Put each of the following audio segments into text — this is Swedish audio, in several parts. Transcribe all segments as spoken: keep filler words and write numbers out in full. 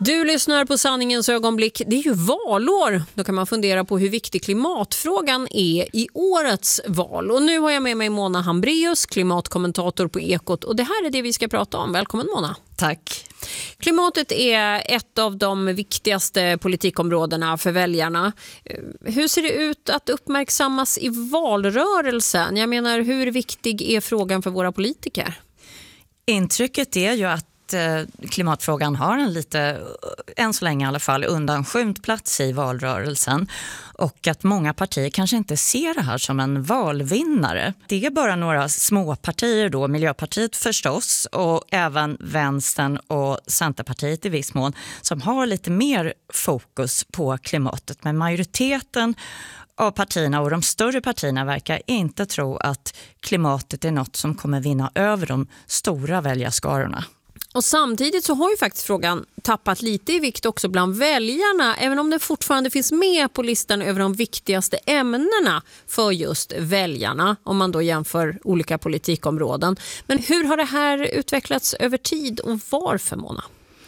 Du lyssnar på Sanningens ögonblick. Det är ju valår. Då kan man fundera på hur viktig klimatfrågan är i årets val. Och nu har jag med mig Mona Hambraeus, klimatkommentator på Ekot. Och det här är det vi ska prata om. Välkommen Mona. Tack. Klimatet är ett av de viktigaste politikområdena för väljarna. Hur ser det ut att uppmärksammas i valrörelsen? Jag menar, hur viktig är frågan för våra politiker? Intrycket är ju att klimatfrågan har en lite, än så länge i alla fall, undanskymd plats i valrörelsen och att många partier kanske inte ser det här som en valvinnare. Det är bara några små partier då, Miljöpartiet förstås och även Vänstern och Centerpartiet i viss mån, som har lite mer fokus på klimatet. Men majoriteten av partierna och de större partierna verkar inte tro att klimatet är något som kommer vinna över de stora väljarskarorna. Och samtidigt så har ju faktiskt frågan tappat lite i vikt också bland väljarna, även om det fortfarande finns med på listan över de viktigaste ämnena för just väljarna, om man då jämför olika politikområden. Men hur har det här utvecklats över tid och varför, Mona?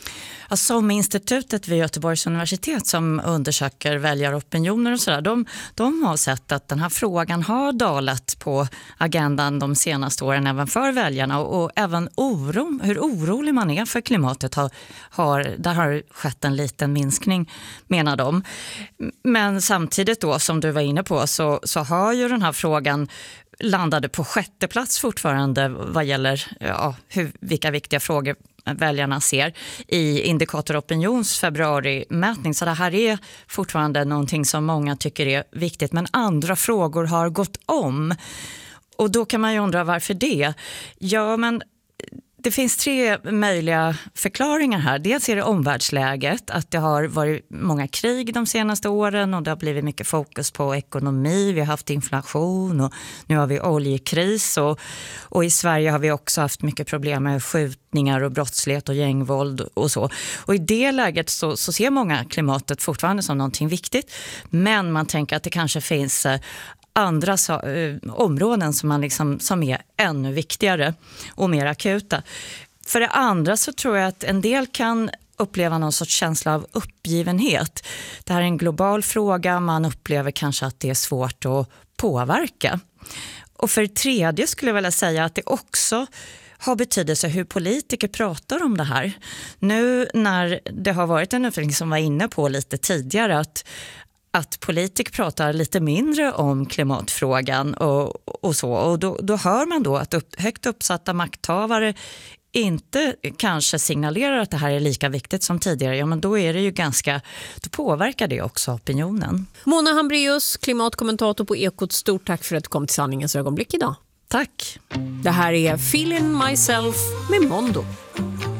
Som institutet vid Göteborgs universitet som undersöker väljaropinioner och sådär, de, de har sett att den här frågan har dalat på agendan de senaste åren även för väljarna och, och även oron, hur orolig man är för klimatet har, har, där har skett en liten minskning, menar de. Men samtidigt då, som du var inne på, så, så har ju den här frågan landade på sjätte plats fortfarande vad gäller ja, hur, vilka viktiga frågor väljarna ser i Indikator Opinions februarimätning. Så det här är fortfarande någonting som många tycker är viktigt, men andra frågor har gått om. Och då kan man ju undra varför det. Ja, men det finns tre möjliga förklaringar här. Dels är det omvärldsläget, att det har varit många krig de senaste åren och det har blivit mycket fokus på ekonomi. Vi har haft inflation och nu har vi oljekris och, och i Sverige har vi också haft mycket problem med skjutningar och brottslighet och gängvåld och så. Och i det läget så, så ser många klimatet fortfarande som någonting viktigt, men man tänker att det kanske finns andra så, eh, områden som, man liksom, som är ännu viktigare och mer akuta. För det andra så tror jag att en del kan uppleva någon sorts känsla av uppgivenhet. Det här är en global fråga, man upplever kanske att det är svårt att påverka. Och för det tredje skulle jag vilja säga att det också har betydelse hur politiker pratar om det här. Nu när det har varit en utveckling som var inne på lite tidigare att att politiker pratar lite mindre om klimatfrågan och, och så. Och då, då hör man då att upp, högt uppsatta makthavare inte kanske signalerar att det här är lika viktigt som tidigare. Ja, men då är det ju ganska, då påverkar det också opinionen. Mona Hambraeus, klimatkommentator på Ekot. Stort tack för att du kom till Sanningens ögonblick idag. Tack. Det här är Feeling Myself med Mondo.